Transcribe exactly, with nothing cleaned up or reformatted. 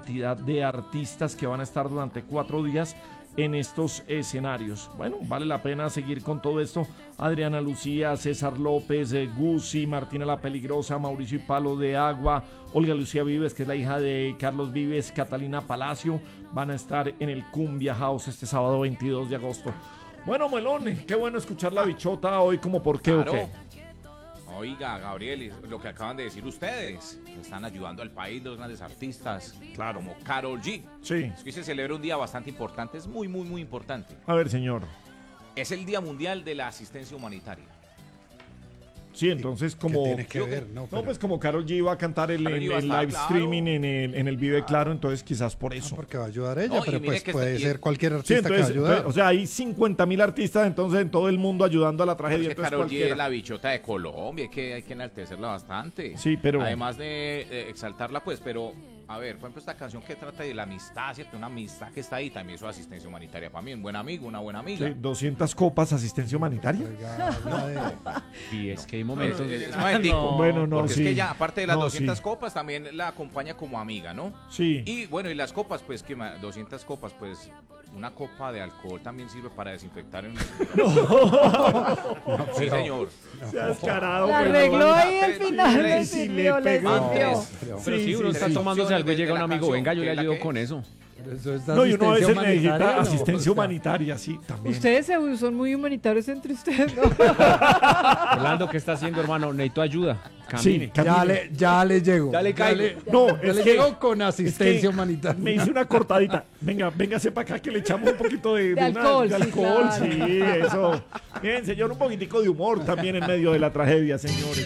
cantidad de artistas que van a estar durante cuatro días en estos escenarios. Bueno, vale la pena seguir con todo esto. Adriana Lucía, César López, eh, Guzzi, Martina la Peligrosa, Mauricio y Palo de Agua, Olga Lucía Vives, que es la hija de Carlos Vives, Catalina Palacio, van a estar en el Cumbia House este sábado veintidós de agosto. Bueno, Melón, qué bueno escuchar la bichota hoy, como por qué Claro. o qué. Oiga, Gabriel, lo que acaban de decir ustedes, están ayudando al país los grandes artistas, claro, como Karol G. Sí. Es que se celebra un día bastante importante, es muy, muy, muy importante. A ver, señor. Es el Día Mundial de la Asistencia Humanitaria. Sí, entonces como... ¿Qué tiene que Yo- ver? No, No, pero- pues como Karol G va a cantar el, Karol en G va a el estar, live claro. streaming en el, en el Vive Claro, entonces quizás por Ah, eso. porque va a ayudar ella, No, y pero mire pues que puede está- y- ser cualquier Sí, artista que va a entonces, ayudar. entonces, o sea, hay cincuenta mil artistas entonces en todo el mundo ayudando a la tragedia. Porque Entonces Karol G cualquiera. es la bichota de Colombia, hay que, hay que enaltecerla bastante. Sí, pero- Además de eh, exaltarla, pues, pero, a ver, por ejemplo, esta canción que trata de la amistad, ¿cierto? Una amistad que está ahí, también su asistencia humanitaria para mí, un buen amigo, una buena amiga. Sí, doscientas copas, asistencia humanitaria. Oiga, habla de- Y es que hay momentos... Eh, eh, momentico. Bueno, no, Porque sí. es que ya, aparte de las No, doscientas sí. copas, también la acompaña como amiga, ¿no? Sí. Y bueno, y las copas, pues, que ma- doscientas copas, pues, una copa de alcohol también sirve para desinfectar en Sí, señor. Se ha descarado. La pues, arregló no, ahí al Sí, final, sí, le sí, sirvió, le le pegó. sirvió. Antes. Pero- Pero Sí, si uno sí, está sí. tomándose algo y llega un La amigo, canción, venga, yo que le es la ayudo que- con eso. pero eso es No, y uno a veces asistencia necesita humanitaria, ¿no? asistencia O sea, humanitaria, sí, también. Ustedes se- son muy humanitarios entre ustedes, ¿no? Orlando, ¿qué está haciendo, hermano? Necesito ayuda. Camine. Sí, Ya camine. le, ya le llego. Ya le caigo. No, Ya es le que, llego con es asistencia que humanitaria. me hice una cortadita. Venga, véngase para acá que le echamos un poquito de, De una- alcohol, de sí, alcohol, claro. sí, eso. Bien, señor, un poquitico de humor también en medio de la tragedia, señores.